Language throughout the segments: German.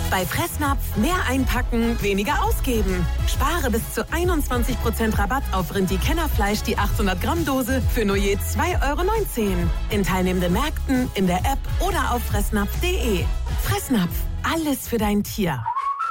Bei Fressnapf mehr einpacken, weniger ausgeben. Spare bis zu 21% Rabatt auf Rindi-Kennerfleisch die 800 Gramm Dose für nur je 2,19 € in teilnehmenden Märkten, in der App oder auf fressnapf.de. Fressnapf, alles für dein Tier.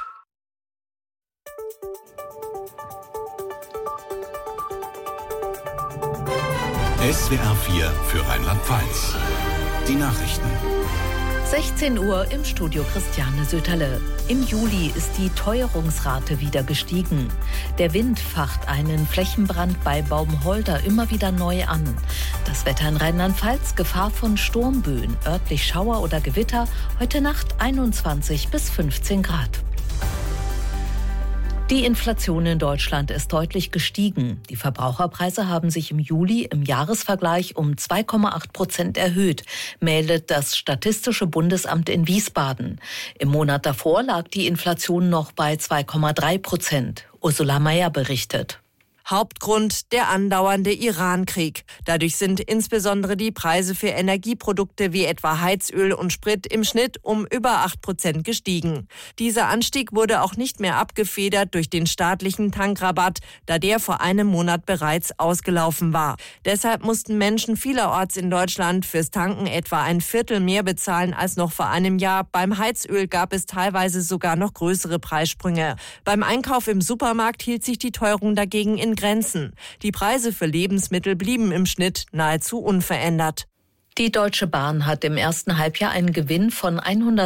SWR 4 für Rheinland-Pfalz. Die Nachrichten. 16 Uhr im Studio Christiane Söterle. Im Juli ist die Teuerungsrate wieder gestiegen. Der Wind facht einen Flächenbrand bei Baumholder immer wieder neu an. Das Wetter in Rheinland-Pfalz: Gefahr von Sturmböen, örtlich Schauer oder Gewitter, heute Nacht 21 bis 15 Grad. Die Inflation in Deutschland ist deutlich gestiegen. Die Verbraucherpreise haben sich im Juli im Jahresvergleich um 2,8% erhöht, meldet das Statistische Bundesamt in Wiesbaden. Im Monat davor lag die Inflation noch bei 2,3%. Ursula Mayer berichtet. Hauptgrund: der andauernde Iran-Krieg. Dadurch sind insbesondere die Preise für Energieprodukte wie etwa Heizöl und Sprit im Schnitt um über 8% gestiegen. Dieser Anstieg wurde auch nicht mehr abgefedert durch den staatlichen Tankrabatt, da der vor einem Monat bereits ausgelaufen war. Deshalb mussten Menschen vielerorts in Deutschland fürs Tanken etwa ein Viertel mehr bezahlen als noch vor einem Jahr. Beim Heizöl gab es teilweise sogar noch größere Preissprünge. Beim Einkauf im Supermarkt hielt sich die Teuerung dagegen in Grenzen. Die Preise für Lebensmittel blieben im Schnitt nahezu unverändert. Die Deutsche Bahn hat im ersten Halbjahr einen Gewinn von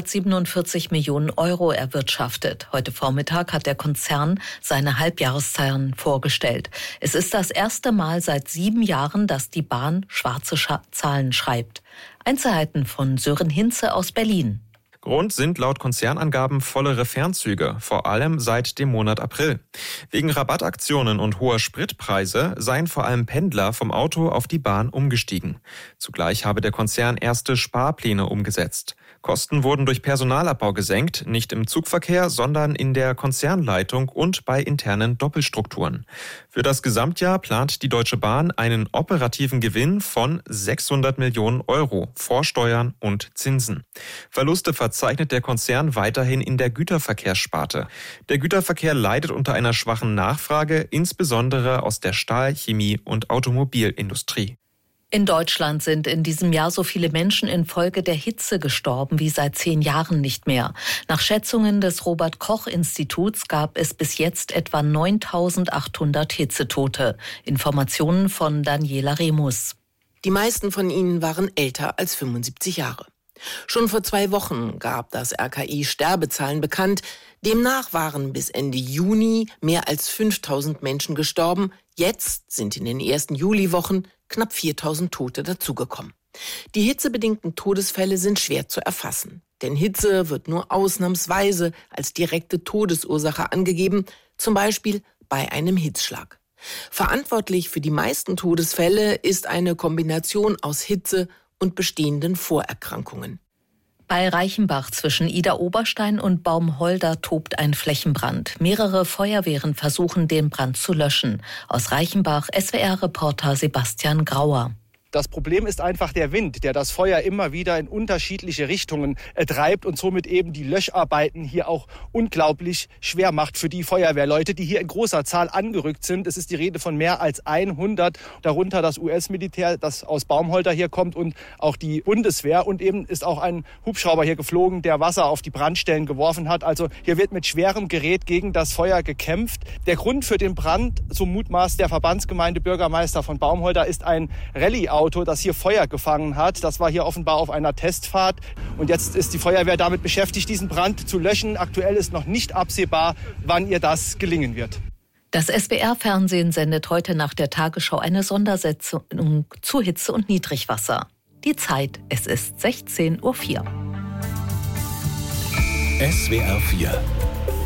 147 Millionen € erwirtschaftet. Heute Vormittag hat der Konzern seine Halbjahreszahlen vorgestellt. Es ist das erste Mal seit 7 Jahren, dass die Bahn schwarze Zahlen schreibt. Einzelheiten von Sören Hinze aus Berlin. Grund sind laut Konzernangaben vollere Fernzüge, vor allem seit dem Monat April. Wegen Rabattaktionen und hoher Spritpreise seien vor allem Pendler vom Auto auf die Bahn umgestiegen. Zugleich habe der Konzern erste Sparpläne umgesetzt. Kosten wurden durch Personalabbau gesenkt, nicht im Zugverkehr, sondern in der Konzernleitung und bei internen Doppelstrukturen. Für das Gesamtjahr plant die Deutsche Bahn einen operativen Gewinn von 600 Millionen € vor Steuern und Zinsen. Verluste verzeichnet der Konzern weiterhin in der Güterverkehrssparte. Der Güterverkehr leidet unter einer schwachen Nachfrage, insbesondere aus der Stahl-, Chemie- und Automobilindustrie. In Deutschland sind in diesem Jahr so viele Menschen infolge der Hitze gestorben wie seit 10 Jahren nicht mehr. Nach Schätzungen des Robert-Koch-Instituts gab es bis jetzt etwa 9.800 Hitzetote. Informationen von Daniela Remus. Die meisten von ihnen waren älter als 75 Jahre. Schon vor 2 Wochen gab das RKI Sterbezahlen bekannt. Demnach waren bis Ende Juni mehr als 5.000 Menschen gestorben. Jetzt sind in den ersten Juliwochen knapp 4.000 Tote dazugekommen. Die hitzebedingten Todesfälle sind schwer zu erfassen. Denn Hitze wird nur ausnahmsweise als direkte Todesursache angegeben, zum Beispiel bei einem Hitzschlag. Verantwortlich für die meisten Todesfälle ist eine Kombination aus Hitze und bestehenden Vorerkrankungen. Bei Reichenbach zwischen Idar-Oberstein und Baumholder tobt ein Flächenbrand. Mehrere Feuerwehren versuchen, den Brand zu löschen. Aus Reichenbach SWR-Reporter Sebastian Grauer. Das Problem ist einfach der Wind, der das Feuer immer wieder in unterschiedliche Richtungen treibt und somit eben die Löscharbeiten hier auch unglaublich schwer macht für die Feuerwehrleute, die hier in großer Zahl angerückt sind. Es ist die Rede von mehr als 100, darunter das US-Militär, das aus Baumholder hier kommt, und auch die Bundeswehr. Und eben ist auch ein Hubschrauber hier geflogen, der Wasser auf die Brandstellen geworfen hat. Also hier wird mit schwerem Gerät gegen das Feuer gekämpft. Der Grund für den Brand, so mutmaßt der Verbandsgemeinde Bürgermeister von Baumholder, ist ein Rallye-Auto, das hier Feuer gefangen hat. Das war hier offenbar auf einer Testfahrt. Und jetzt ist die Feuerwehr damit beschäftigt, diesen Brand zu löschen. Aktuell ist noch nicht absehbar, wann ihr das gelingen wird. Das SWR-Fernsehen sendet heute nach der Tagesschau eine Sondersendung zu Hitze und Niedrigwasser. Die Zeit, es ist 16:04 Uhr. SWR 4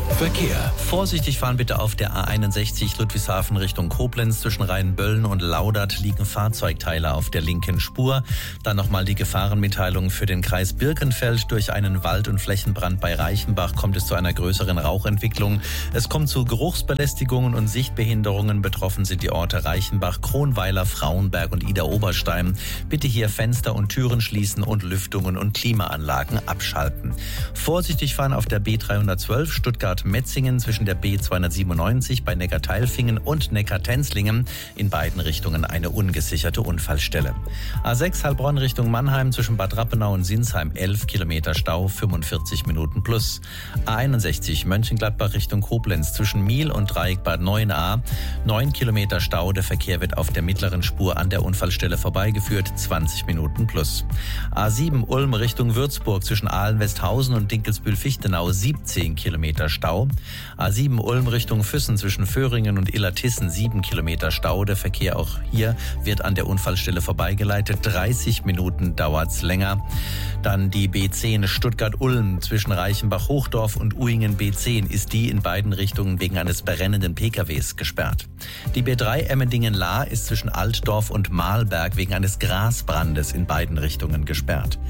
Verkehr. Vorsichtig fahren bitte auf der A61 Ludwigshafen Richtung Koblenz. Zwischen Rheinböllen und Laudert liegen Fahrzeugteile auf der linken Spur. Dann nochmal die Gefahrenmitteilung für den Kreis Birkenfeld. Durch einen Wald- und Flächenbrand bei Reichenbach kommt es zu einer größeren Rauchentwicklung. Es kommt zu Geruchsbelästigungen und Sichtbehinderungen. Betroffen sind die Orte Reichenbach, Kronweiler, Frauenberg und Idar-Oberstein. Bitte hier Fenster und Türen schließen und Lüftungen und Klimaanlagen abschalten. Vorsichtig fahren auf der B312 Stuttgart-Metzingen zwischen der B297 bei Neckarteilfingen und Neckartenzlingen. In beiden Richtungen eine ungesicherte Unfallstelle. A6 Heilbronn Richtung Mannheim zwischen Bad Rappenau und Sinsheim 11 Kilometer Stau, 45 Minuten plus. A61 Mönchengladbach Richtung Koblenz zwischen Miel und Dreieck Bad 9a 9 Kilometer Stau. Der Verkehr wird auf der mittleren Spur an der Unfallstelle vorbeigeführt, 20 Minuten plus. A7 Ulm Richtung Würzburg zwischen Ahlen-Westhausen und Dinkelsbühl-Fichtenau 17 Kilometer Stau. A7 Ulm Richtung Füssen zwischen Föhringen und Illertissen 7 Kilometer Stau. Der Verkehr auch hier wird an der Unfallstelle vorbeigeleitet. 30 Minuten dauert's länger. Dann die B10 Stuttgart-Ulm zwischen Reichenbach-Hochdorf und Uingen B10 ist die in beiden Richtungen wegen eines brennenden PKWs gesperrt. Die B3 Emmendingen-Lahr ist zwischen Altdorf und Mahlberg wegen eines Grasbrandes in beiden Richtungen gesperrt.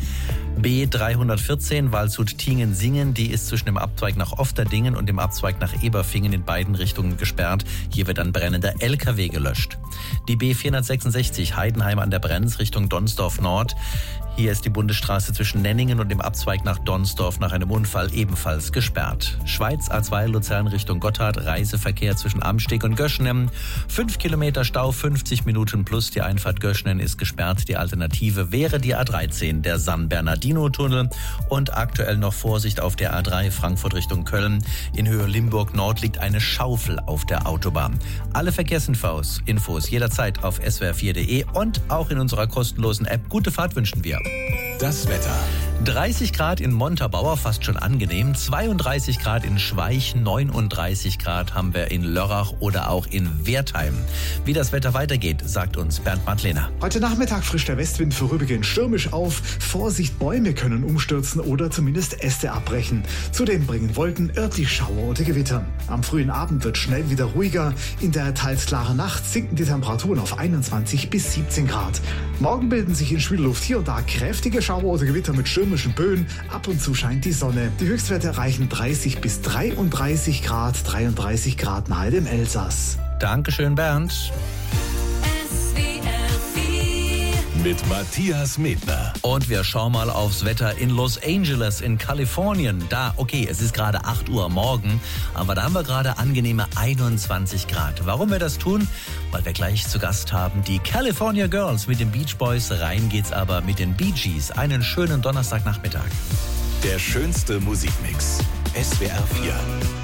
B314 Waldshut-Tiengen-Singen, die ist zwischen dem Abzweig nach Ofterdingen und dem Abzweig nach Eberfingen in beiden Richtungen gesperrt. Hier wird ein brennender LKW gelöscht. Die B466 Heidenheim an der Brenz Richtung Donsdorf Nord. Hier ist die Bundesstraße zwischen Nenningen und dem Abzweig nach Donsdorf nach einem Unfall ebenfalls gesperrt. Schweiz A2 Luzern Richtung Gotthard, Reiseverkehr zwischen Amsteg und Göschenen. 5 Kilometer Stau, 50 Minuten plus. Die Einfahrt Göschenen ist gesperrt. Die Alternative wäre die A13, der San Bernardino-Tunnel. Und aktuell noch Vorsicht auf der A3 Frankfurt Richtung Köln. In Höhe Limburg Nord liegt eine Schaufel auf der Autobahn. Alle Verkehrsinfos jederzeit auf swr4.de und auch in unserer kostenlosen App. Gute Fahrt wünschen wir. Das Wetter. 30 Grad in Montabaur, fast schon angenehm. 32 Grad in Schweich, 39 Grad haben wir in Lörrach oder auch in Wertheim. Wie das Wetter weitergeht, sagt uns Bernd Madlener. Heute Nachmittag frischt der Westwind vorübergehend stürmisch auf. Vorsicht, Bäume können umstürzen oder zumindest Äste abbrechen. Zudem bringen Wolken örtlich Schauer oder Gewitter. Am frühen Abend wird schnell wieder ruhiger. In der teils klaren Nacht sinken die Temperaturen auf 21 bis 17 Grad. Morgen bilden sich in Schwülluft hier und da kräftige Schauer oder Gewitter mit stürmischen Böen. Ab und zu scheint die Sonne. Die Höchstwerte erreichen 30 bis 33 Grad, 33 Grad nahe dem Elsass. Dankeschön, Bernd. Mit Matthias Medner. Und wir schauen mal aufs Wetter in Los Angeles in Kalifornien. Es ist gerade 8 Uhr morgen, aber da haben wir gerade angenehme 21 Grad. Warum wir das tun? Weil wir gleich zu Gast haben die California Girls mit den Beach Boys. Rein geht's aber mit den Bee Gees. Einen schönen Donnerstagnachmittag. Der schönste Musikmix. SWR 4.